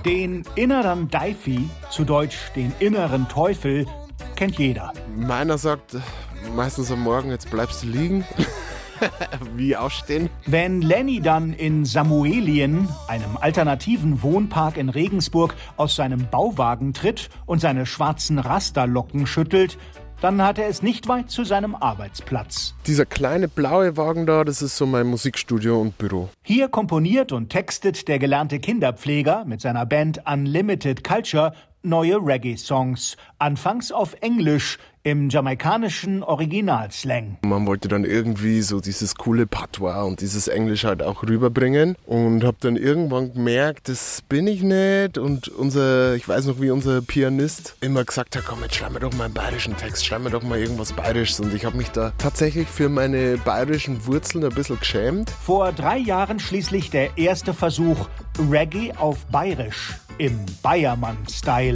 Den inneren Deifi, zu Deutsch den inneren Teufel, kennt jeder. Meiner sagt meistens am Morgen, jetzt bleibst du liegen. Wie aufstehen? Wenn Lenny dann in Samuelien, einem alternativen Wohnpark in Regensburg, aus seinem Bauwagen tritt und seine schwarzen Rasterlocken schüttelt, dann hat er es nicht weit zu seinem Arbeitsplatz. Dieser kleine blaue Wagen da, das ist so mein Musikstudio und Büro. Hier komponiert und textet der gelernte Kinderpfleger mit seiner Band Unlimited Culture neue Reggae-Songs, anfangs auf Englisch, im jamaikanischen Originalslang. Man wollte dann irgendwie so dieses coole Patois und dieses Englisch halt auch rüberbringen und habe dann irgendwann gemerkt, das bin ich nicht. Und ich weiß noch, wie unser Pianist immer gesagt hat, komm, jetzt schreib mir doch mal einen bayerischen Text, schreib mir doch mal irgendwas Bayerisches. Und ich habe mich da tatsächlich für meine bayerischen Wurzeln ein bisschen geschämt. Vor 3 Jahren schließlich der erste Versuch, Reggae auf Bayerisch, im Bayermann-Style.